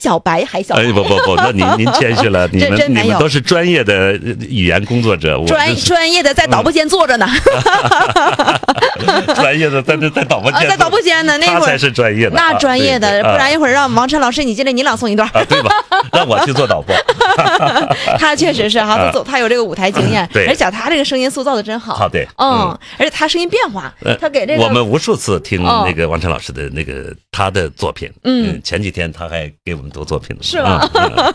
小白还小白。 不，那您谦虚了，你们都是专业的语言工作者， 专业的在导播间坐着呢。 专业的在导播间， 在导播间呢，那会儿他才是专业的， 那专业的，不然一会儿让王晨老师你进来，你朗诵一段对吧？让我去做导播。 他确实是哈，他有这个舞台经验，而且他这个声音塑造的真好。 好，对， 而且他声音变化，他给这个我们无数次听那个王晨老师的那个他的作品，前几天他还给我们读作品呢， 是吧？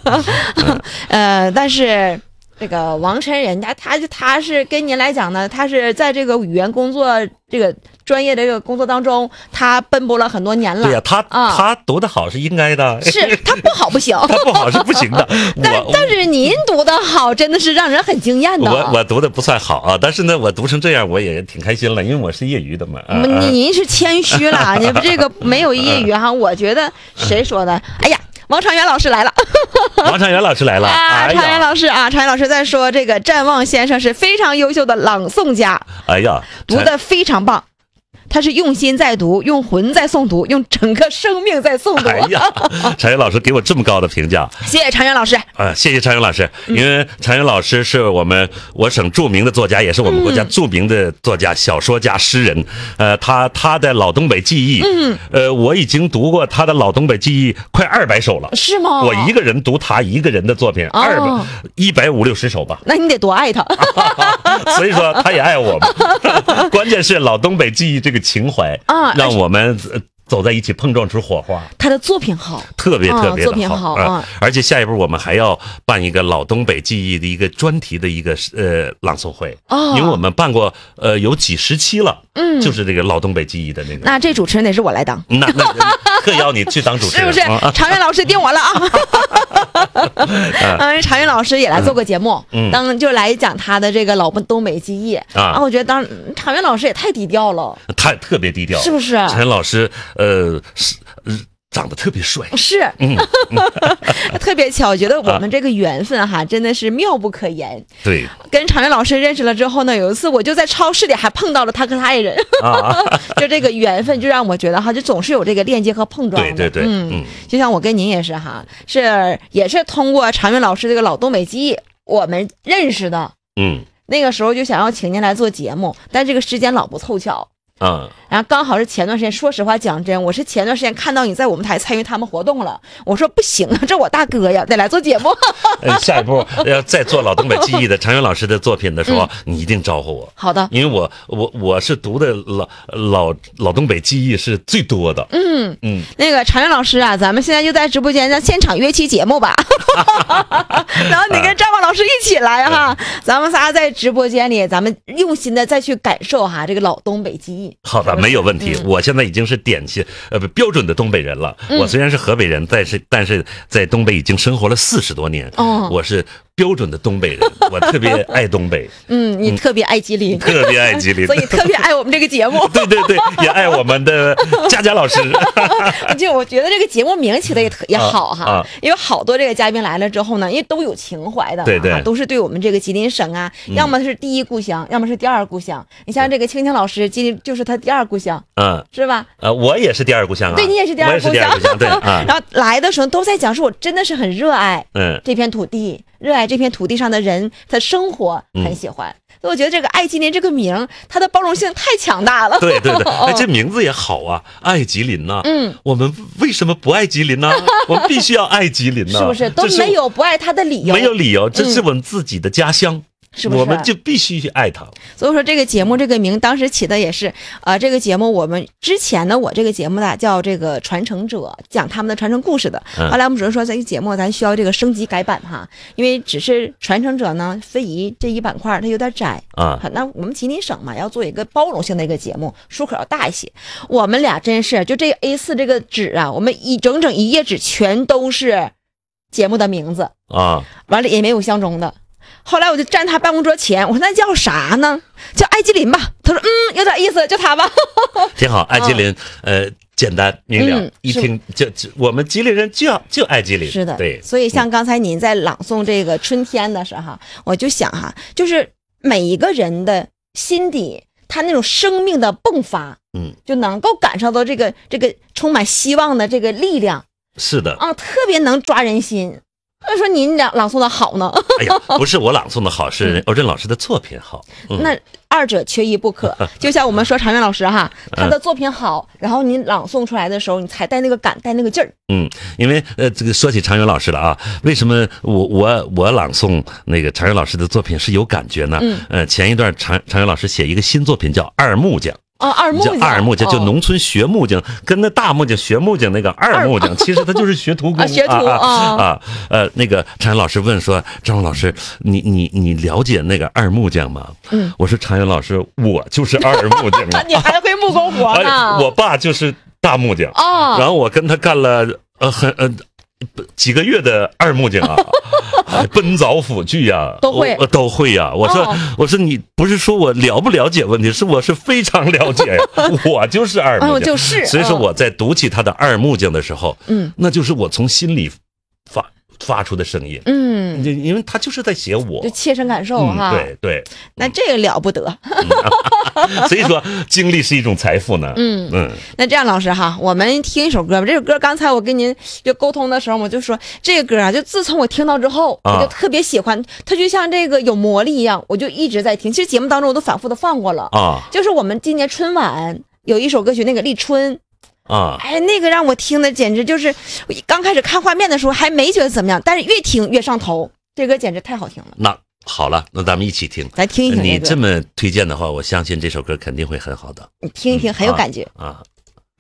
但是这个王晨人家他是跟您来讲呢，他是在这个语言工作这个专业的这个工作当中，他奔波了很多年了。 对呀，他读得好是应该的， 是他不好不行， 他不好是不行的。 但是您读得好，真的是让人很惊艳的。 我读的不算好啊，但是呢，我读成这样我也挺开心了，因为我是业余的嘛。 您是谦虚了，你这个没有业余哈，我觉得谁说的？哎呀。王长元老师来了， 王长元老师来了啊！长元老师啊，长元老师在说这个战望先生是非常优秀的朗诵家， 哎呀， 读得非常棒。他是用心在读，用魂在诵读，用整个生命在诵读。 哎呀，常元老师给我这么高的评价， 谢谢常元老师。 谢谢常元老师，因为常元老师是我省著名的作家，也是我们国家著名的作家、小说家、诗人。他的《老东北记忆》，我已经读过他的《老东北记忆》快200首了。 是吗？ 我一个人读他一个人的作品，150-160首吧。 那你得多爱他。 所以说他也爱我们。关键是《老东北记忆》这个情怀让我们走在一起，碰撞出火花。他的作品好， 特别的作品好啊！ 而且下一步我们还要办一个老东北记忆的一个专题的一个朗诵会因为我们办过有几十期了，就是这个老东北记忆的那个。 那这主持人得是我来当， 那特邀你去当主持人， 是不是？常元老师定我了啊！常元老师也来做个节目，就来讲他的这个老东北记忆啊。我觉得常元老师也太低调了， 他特别低调， 是不是？ 常元老师长得特别帅， 是，特别巧。我觉得我们这个缘分哈，真的是妙不可言。 对， 跟常元老师认识了之后呢，有一次我就在超市里还碰到了他和他爱人，就这个缘分就让我觉得哈，就总是有这个链接和碰撞的。 对， 就像我跟您也是哈，也是通过常元老师这个老东北记忆我们认识的。那个时候就想要请您来做节目，但这个时间老不凑巧。然后刚好是前段时间，说实话讲真，我是前段时间看到你在我们台参与他们活动了，我说不行啊，这我大哥呀，得来做节目。 下一步要再做老东北记忆的常元老师的作品的时候，你一定招呼我。 好的， 因为我是读的老东北记忆是最多的。 那个常元老师啊，咱们现在就在直播间让现场约期节目吧。然后你跟张华老师一起来哈，咱们仨在直播间里，咱们用心的再去感受哈这个老东北记忆。 好的，没有问题。我现在已经是标准的东北人了。我虽然是河北人，但是在东北已经生活了40多年。我是标准的东北人，我特别爱东北。 你特别爱吉林， 特别爱吉林， 所以特别爱我们这个节目。 对，也爱我们的佳老师。 就我觉得这个节目名起的也好哈，因为好多这个嘉宾来了之后呢，因为都有情怀的， 对， 都是对我们这个吉林省啊，要么是第一故乡，要么是第二故乡。你像这个青青老师，吉林就是他第二故乡，是吧？ 我也是第二故乡啊。 对，你也是第二故乡， 对。 然后来的时候都在讲说，我真的是很热爱这片土地，热爱这片土地上的人，他生活很喜欢。所以我觉得这个爱吉林这个名，它的包容性太强大了。 对，这名字也好啊，爱吉林呐。我们为什么不爱吉林呢？我们必须要爱吉林呢， 是不是？都没有不爱他的理由， 没有理由，这是我们自己的家乡。 是不是？ 我们就必须去爱他。 所以说这个节目这个名当时起的也是这个节目我们之前呢，我这个节目呢叫这个传承者，讲他们的传承故事的。后来我们主任说这个节目咱需要这个升级改版哈，因为只是传承者呢非遗这一板块它有点窄那我们吉林省嘛要做一个包容性的一个节目，书口要大一些。我们俩真是就这 A4 这个纸啊，我们整整一页纸全都是节目的名字完了也没有相中的。后来我就站他办公桌前，我说那叫啥呢？叫爱吉林吧。他说有点意思，就他吧。 挺好，爱吉林简单明了，一听就我们吉林人就爱吉林。 是的， 对。 所以像刚才您在朗诵这个春天的时候，我就想就是每一个人的心底，他那种生命的迸发，就能够感受到这个充满希望的这个力量。 是的啊，特别能抓人心。说您朗诵的好呢？ 哎呀，不是我朗诵的好，是欧震老师的作品好。 那二者缺一不可。就像我们说常远老师哈，他的作品好，然后你朗诵出来的时候，你才带那个感，带那个劲儿。 因为这个说起常远老师了啊，为什么我朗诵那个常远老师的作品是有感觉呢？前一段常远老师写一个新作品叫《二木匠》。 二木匠就农村学木匠，跟那大木匠学木匠那个二木匠，其实他就是学徒工学徒那个常远老师问说，张老师，你了解那个二木匠吗？我说常远老师，我就是二木匠啊。 你还会木工活呢？ 我爸就是大木匠然后我跟他干了几个月的二木匠奔凿斧锯呀，都会呀。我说你不是说我了不了解问题，是我是非常了解呀，我就是二木匠， 就是。 所以说我在读起他的二木匠的时候，那就是我从心里发出的声音，因为他就是在写我， 就切身感受哈， 对， 那这个了不得， 所以说经历是一种财富呢， 那这样老师哈，我们听一首歌吧。这首歌刚才我跟您就沟通的时候，我就说这个歌啊，就自从我听到之后，我就特别喜欢，它就像这个有魔力一样，我就一直在听。其实节目当中我都反复的放过了就是我们今年春晚有一首歌曲，那个立春。那个让我听的简直就是，刚开始看画面的时候还没觉得怎么样，但是越听越上头，这歌简直太好听了。 那好了，那咱们一起听， 来听一听。 你这么推荐的话，我相信这首歌肯定会很好的。 你听一听，很有感觉啊。